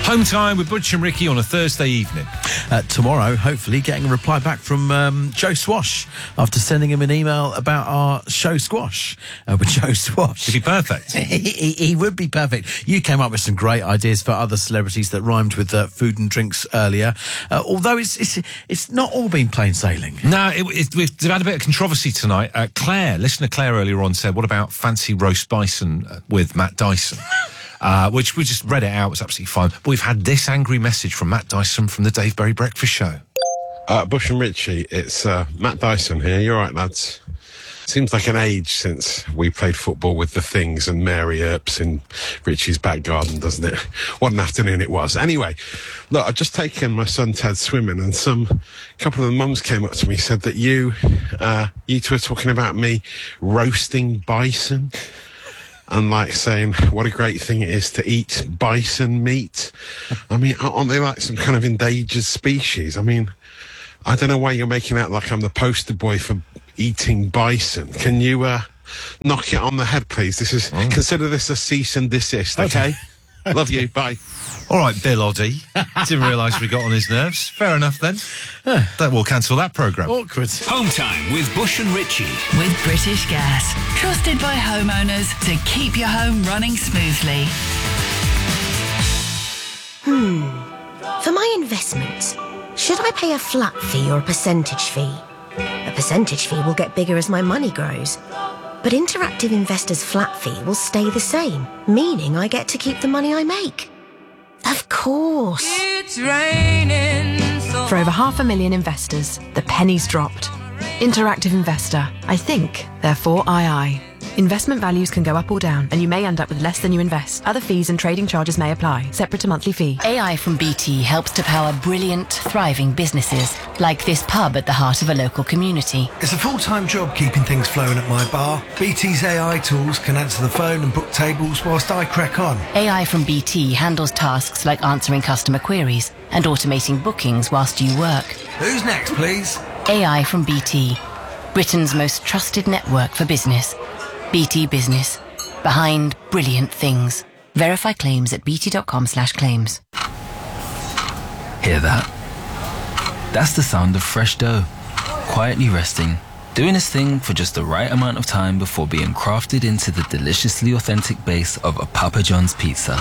Home time with Butch and Ricky on a Thursday evening. Tomorrow, hopefully, getting a reply back from Joe Swash after sending him an email about our show Squash with Joe Swash. He'd be perfect. He would be perfect. You came up with some great ideas for other celebrities that rhymed with food and drinks earlier. Although it's not all been plain sailing. No, we've had a bit of controversy tonight. Listener Claire earlier on said, what about fancy roast bison with Matt Dyson? Which we just read it out, was absolutely fine. But we've had this angry message from Matt Dyson from the Dave Berry Breakfast Show. Bush and Richie, it's Matt Dyson here. You're right, lads. Seems like an age since we played football with the Things and Mary Earps in Richie's back garden, doesn't it? What an afternoon it was. Anyway, look, I've just taken my son Ted swimming, and a couple of the mums came up to me, said that you two are talking about me roasting bison. And saying what a great thing it is to eat bison meat. I mean, aren't they like some kind of endangered species? I mean, I don't know why you're making out like I'm the poster boy for eating bison. Can you knock it on the head, please? Consider this a cease and desist, okay? Love you, bye. All right, Bill Oddie. Didn't realise we got on his nerves. Fair enough, then. That will cancel that programme. Awkward. Home time with Bush and Richie. With British Gas. Trusted by homeowners to keep your home running smoothly. For my investments, should I pay a flat fee or a percentage fee? A percentage fee will get bigger as my money grows. But Interactive Investor's flat fee will stay the same, meaning I get to keep the money I make. Of course. It's raining. For over 500,000 investors, the penny's dropped. Interactive Investor. I think, therefore II. Investment values can go up or down, and you may end up with less than you invest. Other fees and trading charges may apply, separate to monthly fee. AI from BT helps to power brilliant, thriving businesses, like this pub at the heart of a local community. It's a full-time job keeping things flowing at my bar. BT's AI tools can answer the phone and book tables whilst I crack on. AI from BT handles tasks like answering customer queries and automating bookings whilst you work. Who's next, please? AI from BT, Britain's most trusted network for business. BT Business. Behind brilliant things. Verify claims at bt.com/claims. Hear that? That's the sound of fresh dough. Quietly resting, doing its thing for just the right amount of time before being crafted into the deliciously authentic base of a Papa John's pizza.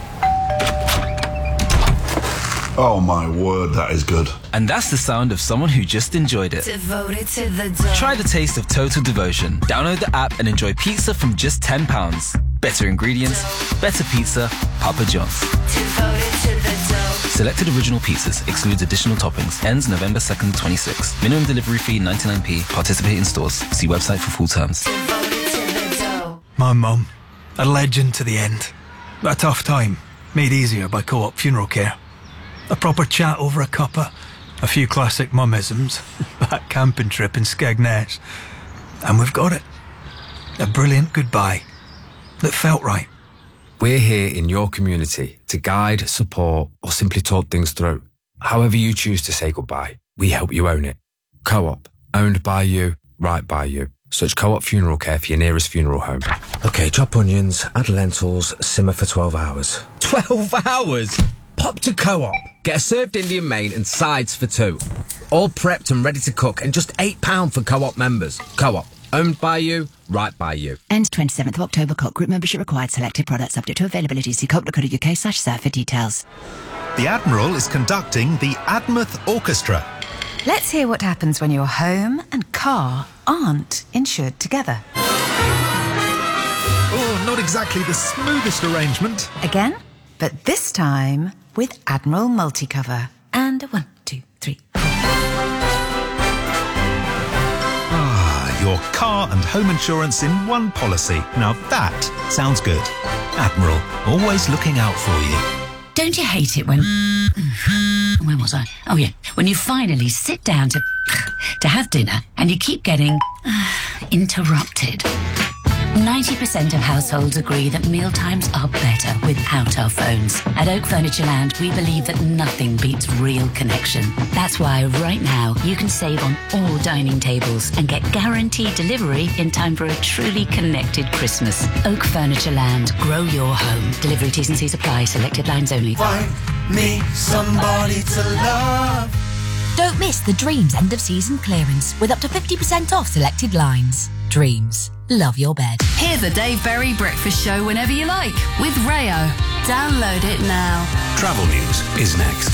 Oh my word, that is good. And that's the sound of someone who just enjoyed it. Devoted to the dough. Try the taste of total devotion. Download the app and enjoy pizza from just £10. Better ingredients, better pizza, Papa John's. Devoted to the dough. Selected original pizzas, excludes additional toppings. Ends November 2nd, 26. Minimum delivery fee 99p. Participate in stores. See website for full terms. Devoted to the dough. My mum, a legend to the end. A tough time, made easier by Co-op Funeral Care. A proper chat over a cuppa, a few classic mummisms, that camping trip in Skegness. And we've got it. A brilliant goodbye that felt right. We're here in your community to guide, support, or simply talk things through. However you choose to say goodbye, we help you own it. Co-op, owned by you, right by you. Search Co-op Funeral Care for your nearest funeral home. Okay, chop onions, add lentils, simmer for 12 hours. 12 hours? Pop to Co-op. Get a served Indian main and sides for £2. All prepped and ready to cook, and just £8 for Co-op members. Co-op, owned by you, right by you. Ends 27th of October. Co-op group membership required. Selected products subject to availability. See co-op.co.uk/serve for details. The Admiral is conducting the Admouth Orchestra. Let's hear what happens when your home and car aren't insured together. Oh, not exactly the smoothest arrangement. Again? But this time with Admiral Multicover. And 1, 2, 3, 4. Ah, your car and home insurance in one policy. Now that sounds good. Admiral, always looking out for you. Don't you hate it when... Where was I? Oh, yeah. When you finally sit down to have dinner and you keep getting interrupted. 90% of households agree that mealtimes are better without our phones. At Oak Furnitureland, we believe that nothing beats real connection. That's why right now you can save on all dining tables and get guaranteed delivery in time for a truly connected Christmas. Oak Furnitureland, grow your home. Delivery T's and C's apply. Selected lines only. Find me somebody to love. Don't miss the Dreams end of season clearance with up to 50% off selected lines. Dreams. Love your bed. Hear the Dave Berry Breakfast Show whenever you like with Rayo. Download it now. Travel news is next.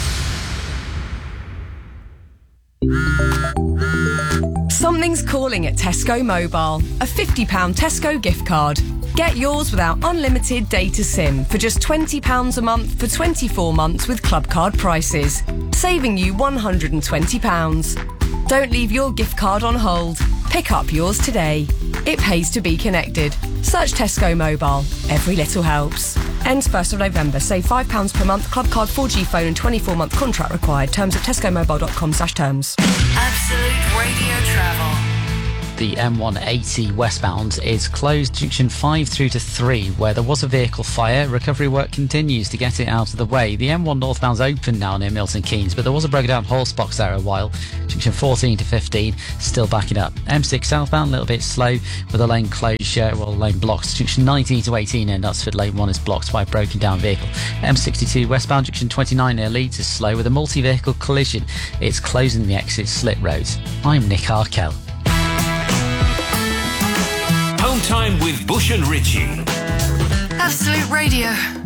Something's calling at Tesco Mobile. A £50 Tesco gift card. Get yours without unlimited data SIM for just £20 a month for 24 months with club card prices, saving you £120. Don't leave your gift card on hold. Pick up yours today. It pays to be connected. Search Tesco Mobile. Every little helps. Ends 1st of November. Save £5 per month. Club card 4G phone and 24-month contract required. Terms at tescomobile.com/terms. Absolute Radio Travel. The M180 westbound is closed junction 5 through to 3 where there was a vehicle fire. Recovery work continues to get it out of the way. The M1 northbound's open now near Milton Keynes, but there was a broken down horse box there a while. Junction 14 to 15 still backing up. M6 southbound a little bit slow with a lane closure, lane blocked. Junction 19 to 18 in Knutsford, lane 1 is blocked by a broken down vehicle. M62 westbound junction 29 near Leeds is slow with a multi-vehicle collision. It's closing the exit Slit Road. I'm Nick Arkell. Home time with Bush and Richie. Absolute Radio.